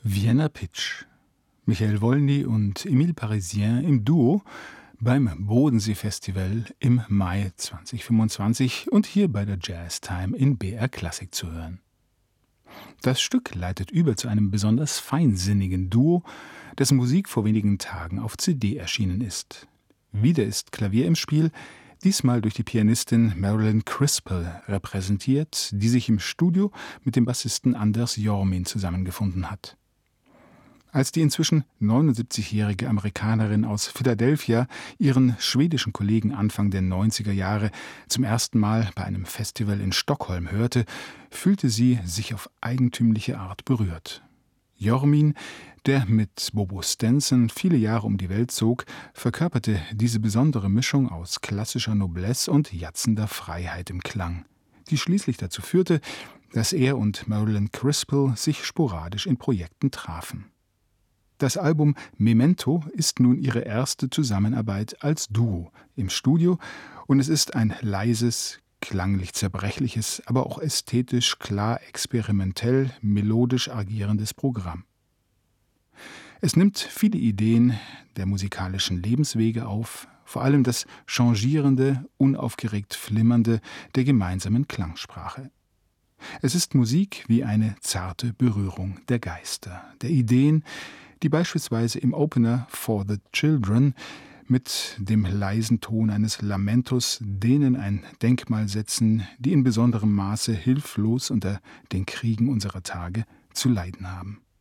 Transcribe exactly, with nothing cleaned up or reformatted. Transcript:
Vienna Pitch. Michael Wolny und Emile Parisien im Duo beim Bodensee-Festival im Mai zweitausendfünfundzwanzig und hier bei der Jazz Time in B R Klassik zu hören. Das Stück leitet über zu einem besonders feinsinnigen Duo, dessen Musik vor wenigen Tagen auf C D erschienen ist. Wieder ist Klavier im Spiel, diesmal durch die Pianistin Marilyn Crispell repräsentiert, die sich im Studio mit dem Bassisten Anders Jormin zusammengefunden hat. Als die inzwischen neunundsiebzigjährige Amerikanerin aus Philadelphia ihren schwedischen Kollegen Anfang der neunziger Jahre zum ersten Mal bei einem Festival in Stockholm hörte, fühlte sie sich auf eigentümliche Art berührt. Jormin, der mit Bobo Stenson viele Jahre um die Welt zog, verkörperte diese besondere Mischung aus klassischer Noblesse und jatzender Freiheit im Klang, die schließlich dazu führte, dass er und Marilyn Crispell sich sporadisch in Projekten trafen. Das Album Memento ist nun ihre erste Zusammenarbeit als Duo im Studio und es ist ein leises, klanglich zerbrechliches, aber auch ästhetisch klar experimentell, melodisch agierendes Programm. Es nimmt viele Ideen der musikalischen Lebenswege auf, vor allem das changierende, unaufgeregt flimmernde der gemeinsamen Klangsprache. Es ist Musik wie eine zarte Berührung der Geister, der Ideen, die beispielsweise im Opener For the Children mit dem leisen Ton eines Lamentos denen ein Denkmal setzen, die in besonderem Maße hilflos unter den Kriegen unserer Tage zu leiden haben.